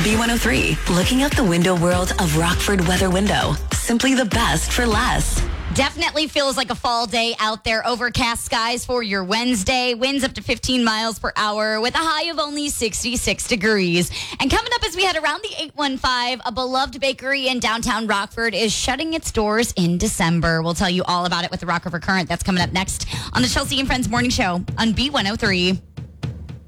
B103, looking out the window world of Rockford Weather Window. Simply the best for less. Definitely feels like a fall day out there. Overcast skies for your Wednesday. Winds up to 15 miles per hour with a high of only 66 degrees. And coming up as we head around the 815, a beloved bakery in downtown Rockford is shutting its doors in December. We'll tell you all about it with the Rock River Current. That's coming up next on the Chelsea and Friends Morning Show on B103.